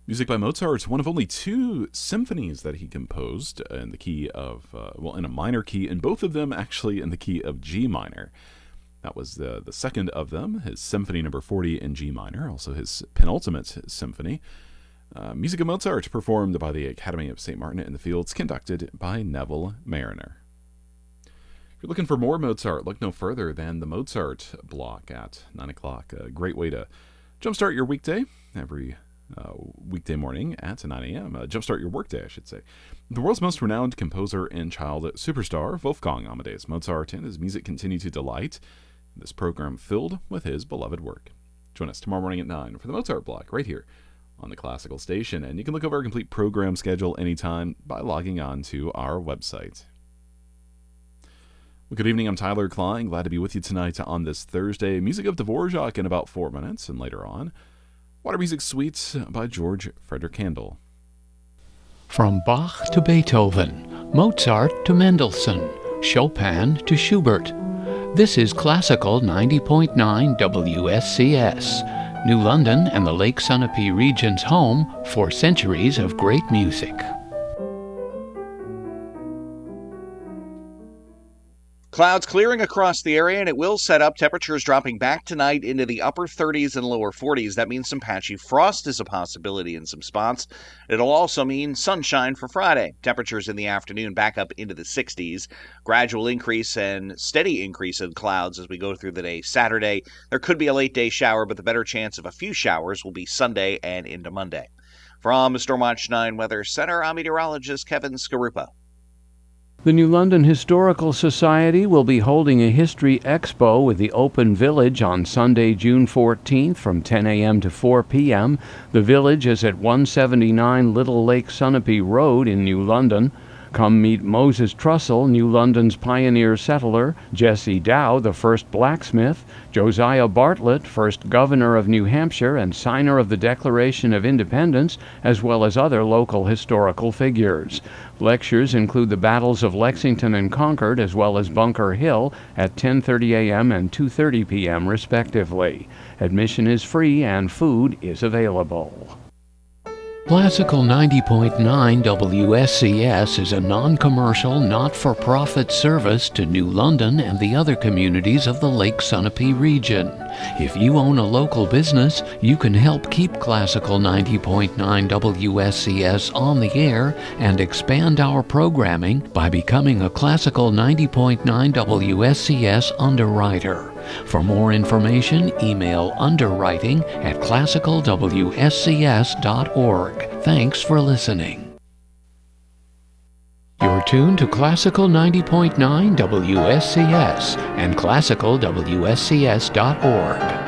Music by Mozart, one of only two symphonies that he composed in the key of, in a minor key, and both of them actually in the key of G minor. That was the second of them, his Symphony Number 40 in G minor, also his penultimate symphony. Music of Mozart, performed by the Academy of St. Martin in the Fields, conducted by Neville Mariner. If you're looking for more Mozart, look no further than the Mozart block at 9 o'clock. A great way to jumpstart your weekday every weekday morning at 9 a.m. Jumpstart your workday, I should say. The world's most renowned composer and child superstar, Wolfgang Amadeus Mozart, and his music continue to delight. This program filled with his beloved work. Join us tomorrow morning at 9 for the Mozart block right here on the Classical Station. And you can look over our complete program schedule anytime by logging on to our website. Well, good evening, I'm Tyler Klein. Glad to be with you tonight on this Thursday. Music of Dvorak in about 4 minutes, and later on, Water Music Suite by George Frederick Handel. From Bach to Beethoven, Mozart to Mendelssohn, Chopin to Schubert. This is Classical 90.9 WSCS, New London and the Lake Sunapee region's home for centuries of great music. Clouds clearing across the area, and it will set up. Temperatures dropping back tonight into the upper 30s and lower 40s. That means some patchy frost is a possibility in some spots. It'll also mean sunshine for Friday. Temperatures in the afternoon back up into the 60s. Gradual increase and steady increase in clouds as we go through the day. Saturday, there could be a late day shower, but the better chance of a few showers will be Sunday and into Monday. From the Stormwatch 9 Weather Center, I'm meteorologist Kevin Skarupa. The New London Historical Society will be holding a history expo with the Open Village on Sunday, June 14th from 10 a.m. to 4 p.m. The village is at 179 Little Lake Sunapee Road in New London. Come meet Moses Trussell, New London's pioneer settler, Jesse Dow, the first blacksmith, Josiah Bartlett, first governor of New Hampshire and signer of the Declaration of Independence, as well as other local historical figures. Lectures include the battles of Lexington and Concord, as well as Bunker Hill at 10:30 a.m. and 2:30 p.m. respectively. Admission is free and food is available. Classical 90.9 WSCS is a non-commercial, not-for-profit service to New London and the other communities of the Lake Sunapee region. If you own a local business, you can help keep Classical 90.9 WSCS on the air and expand our programming by becoming a Classical 90.9 WSCS underwriter. For more information, email underwriting@classicalwscs.org. Thanks for listening. You're tuned to Classical 90.9 WSCS and classicalwscs.org.